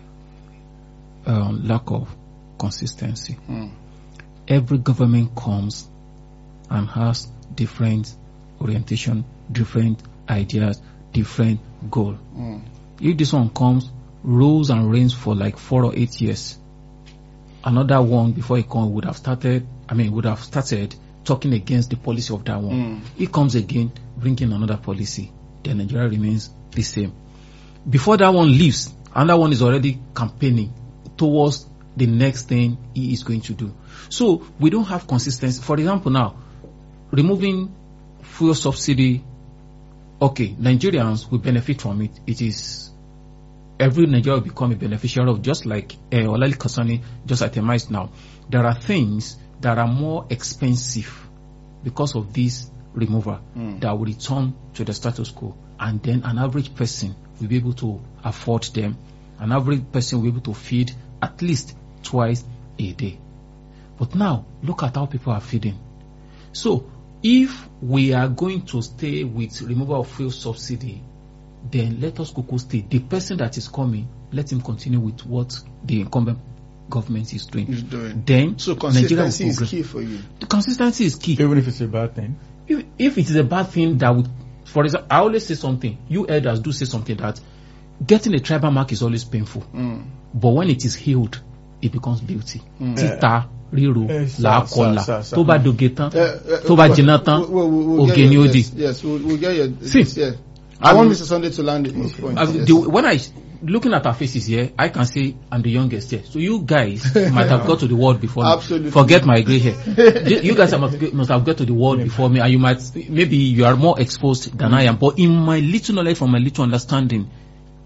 um, lack of consistency. Hmm. Every government comes and has different orientation, different ideas, different goal. Mm. If this one comes, rules and reigns for like four or eight years, another one before it comes would have started, I mean, would have started talking against the policy of that one. Mm. It comes again, bringing another policy, then Nigeria remains the same. Before that one leaves, another one is already campaigning towards the next thing he is going to do. So we don't have consistency. For example, now, removing fuel subsidy, okay, Nigerians will benefit from it. It is, every Nigerian will become a beneficiary of, just like uh, Olale Konsoni just itemized now. There are things that are more expensive because of this removal mm. that will return to the status quo. And then an average person will be able to afford them. An average person will be able to feed at least twice a day. But now, look at how people are feeding. So, if we are going to stay with removal of fuel subsidy, then let us go stay. The person that is coming, let him continue with what the incumbent government is doing. Is doing. Then, so consistency is key for you. The consistency is key. Even if it's a bad thing. If, if it is a bad thing that would, for example, I always say something. You elders do say something that getting a tribal mark is always painful. Mm. But when it is healed, it becomes beauty. Mm. Tita, ríro, làákọlà, tó bá doge tán, tó bá jiná tán, ògè ni ó di. Yes, we'll, we'll get your. See, yeah. I want Mister Sunday to land his point. Uh, yes. the, when I looking at our faces here, I can say I'm the youngest here. So you guys might have got to the world before Absolutely. me. Forget my grey hair. You guys must, must have got to the world yeah. before me, and you might maybe you are more exposed than mm. I am. But in my little knowledge, from my little understanding,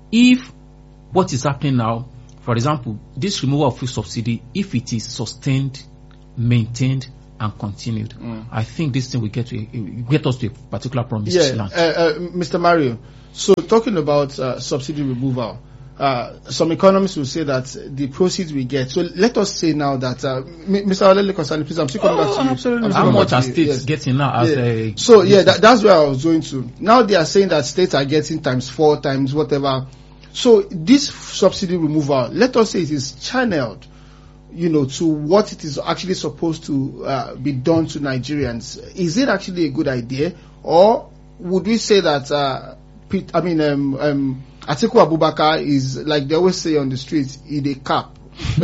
if what is happening now, for example, this removal of fuel subsidy, if it is sustained, maintained, and continued, mm. I think this thing will get to a, get us to a particular promised yeah, land. Uh, uh, Mister Mario, so talking about uh, subsidy removal, uh, some economists will say that the proceeds we get. So let us say now that uh, Mister Olele Konsani, please, I'm still coming oh, back to you. Absolutely. How much are states yes. getting now? As yeah. a so yeah, that, that's where I was going to. Now they are saying that states are getting times four, times whatever. So this subsidy removal, let us say it is channeled, you know, to what it is actually supposed to uh, be done to Nigerians. Is it actually a good idea, or would we say that? Uh, I mean, um, um, Atiku Abubakar is, like they always say on the streets, in a cap.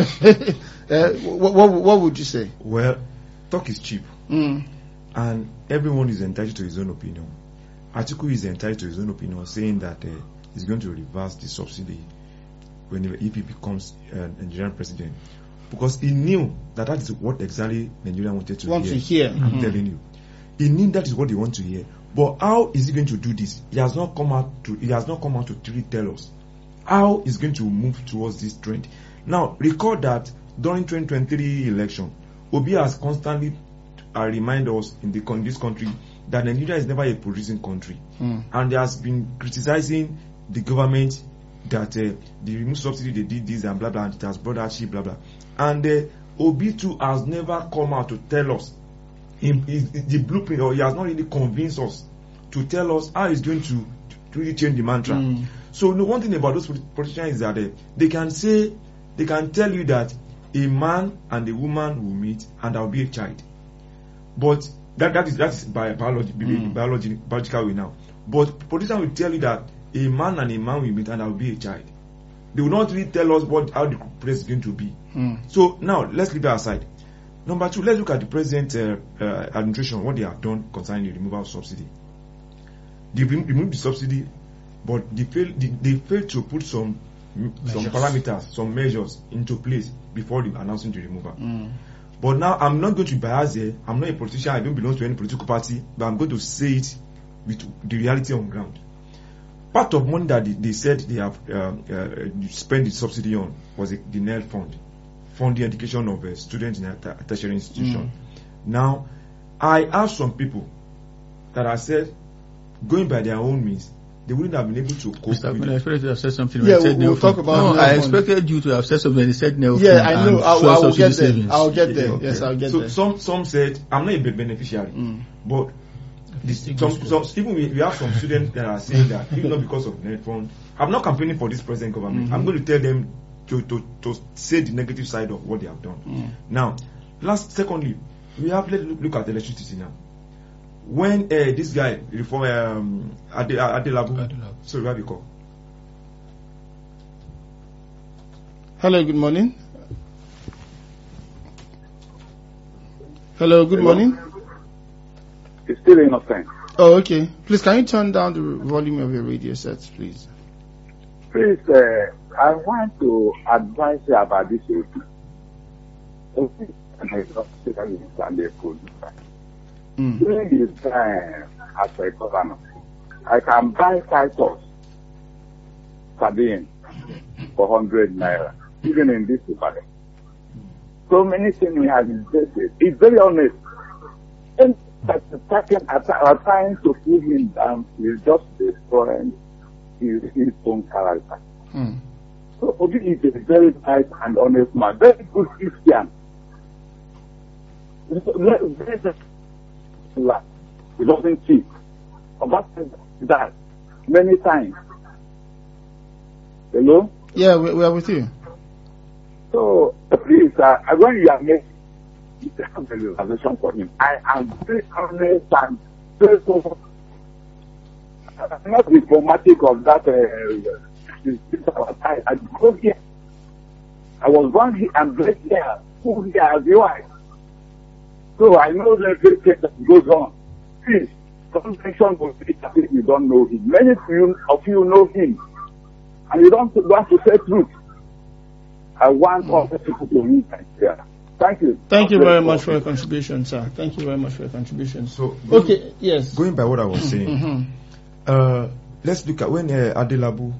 uh, what, what, what would you say? Well, talk is cheap, mm. and everyone is entitled to his own opinion. Atiku is entitled to his own opinion, saying that uh, he's going to reverse the subsidy whenever if he becomes uh, Nigerian president, because he knew that that is what exactly Nigeria wanted to want hear. To hear. I'm mm-hmm. telling you, he knew that is what they want to hear. But how is he going to do this? He has not come out to. He has not come out to really tell us how he's going to move towards this trend. Now, recall that during twenty twenty-three election, Obi has constantly uh, reminded us in the in this country that Nigeria is never a producing country, mm. and he has been criticizing the government that uh, the remove subsidy, they did this and blah blah, and it has brought hardship, blah blah. And uh, Obi too has never come out to tell us in, in, in the blueprint, or he has not really convinced us to tell us how he's going to, to really change the mantra. Mm. So the one thing about those politicians is that uh, they can say, they can tell you that a man and a woman will meet and there will be a child. But that that is that is by biology, mm. biology, biological way now. But politicians will tell you that a man and a man will meet and there will be a child. They will not really tell us what how the place is going to be. Mm. So now let's leave that aside. Number two, let's look at the present uh, uh, administration, what they have done concerning the removal of subsidy. They removed the subsidy, but they failed, they, they failed to put some measures. some parameters, some measures into place before the announcing the removal. Mm. But now I'm not going to be biased here. I'm not a politician. I don't belong to any political party, but I'm going to say it with the reality on ground. Part of money that they, they said they have uh, uh, spent the subsidy on was a, the N E L fund, funding education of uh, students in a tertiary institution. Mm. Now, I have some people that I said, going by their own means, they wouldn't have been able to cope Mister with I expected you to have said something. Yeah, said we'll, we'll talk about no, I expected you to have said something. They said no. Yeah, I know. I, I will get there. Savings. I'll get there. Okay. Yes, I'll get so there. some some said, I'm not a beneficiary, Mm. but this, some, some, even we, we have some students that are saying that even not because of N E L fund, I'm not campaigning for this present government. Mm-hmm. I'm going to tell them to, to, to say the negative side of what they have done. Mm. Now, last, secondly, we have let's look, look at electricity now. When uh, this guy reform um, Ade, Adelabu, Adelabu. sorry, what do you call? Hello, good morning. Hello, good Hello. morning. It's still innocent. Oh, okay. Please, can you turn down the volume of your radio sets, please? Please, uh, I want to advise you about this issue. Mm. During this time as a governor, I can buy Titus sardine for one hundred naira, even in this Ibadan. So many things we have invested. It's very honest. And that the second are trying to pull him down is just destroying his, his own character. Mm. So Obi is a very nice and honest man, very good Christian. He doesn't cheat. About that many times. Hello? Yeah, we, we are with you. So please, uh, when you are making you have a reservation for him, I am very honest and very so I'm not diplomatic of that. Uh, I, I go here. I was born here and bred here, who here as you are. So I know the great thing that goes on. Please, don't mention that if you don't know him. Many of you, of you know him, and you don't want to say truth. I want all the people to read Nigeria. Thank you. Thank you very much for your contribution, sir. Thank you very much for your contribution. So, okay, yes. Going by what I was saying, Mm-hmm. uh, let's look at when uh, Adelabu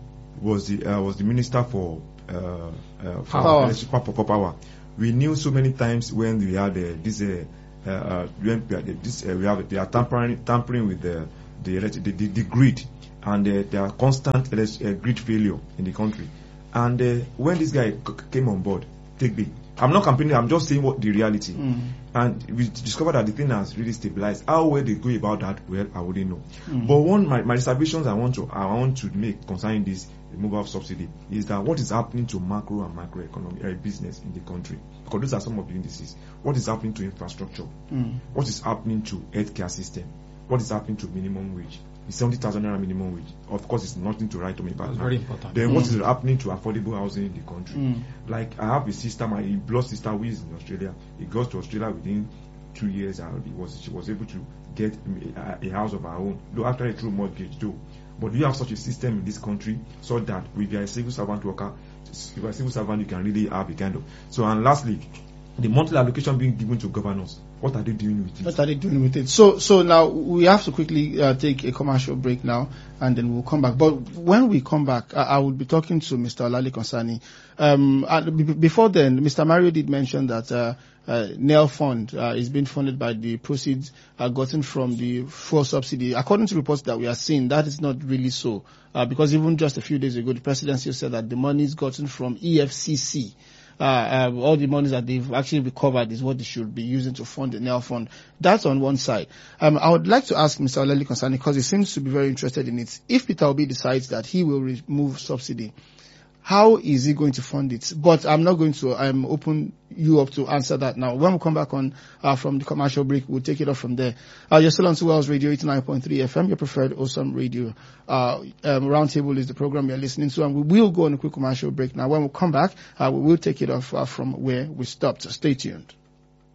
was the uh, was the minister for uh, uh, for Power. electric power, for power. We knew so many times when we had uh, this uh, uh, when we had this uh, we have they are tampering tampering with the the electric, the, the, the grid, and uh, there are constant elec- uh, grid failure in the country. And uh, when this guy c- came on board, take me. I'm not campaigning. I'm just saying what the reality. Mm. And we discovered that the thing has really stabilized. How well they go about that, well, I wouldn't know. Mm. But one my, my reservations I want to I want to make concerning this removal of subsidy is that what is happening to macro and macroeconomic uh, business in the country, because those are some of the indices. What is happening to infrastructure? Mm. What is happening to healthcare system? What is happening to minimum wage? The seventy thousand naira minimum wage. Of course, it's nothing to write home about. It's very important. Then Mm. what is happening to affordable housing in the country? Mm. Like I have a sister, my blood sister who is in Australia. He goes to Australia within two years and he was she was able to get a, a house of her own, though after a true mortgage though. But do you have such a system in this country so that if you are a civil servant worker, if you are a civil servant, you can really have a kind of so. And lastly, the monthly allocation being given to governors, what are they doing with it? What are they doing with it? So, so now we have to quickly uh, take a commercial break now, and then we'll come back. But when we come back, I, I will be talking to Mister Olale Konsani. Um, and b- before then, Mister Mario did mention that uh, uh, Nail Fund uh, is being funded by the proceeds uh, gotten from the fuel subsidy. According to reports that we are seeing, that is not really so, uh, because even just a few days ago, the presidency said that the money is gotten from E F C C. Uh, uh, all the monies that they've actually recovered is what they should be using to fund the Nail Fund. That's on one side. Um, I would like to ask Mister Olale Konsani, because he seems to be very interested in it. If Peter Obi decides that he will remove subsidy, how is he going to fund it? But I'm not going to um, open you up to answer that now. When we come back on uh, from the commercial break, we'll take it off from there. Uh, you're still on Two Wells Radio eighty-nine point three F M, your preferred awesome radio. Uh, um, Roundtable is the program you're listening to, and we will go on a quick commercial break now. When we come back, uh, we will take it off uh, from where we stopped. Stay tuned.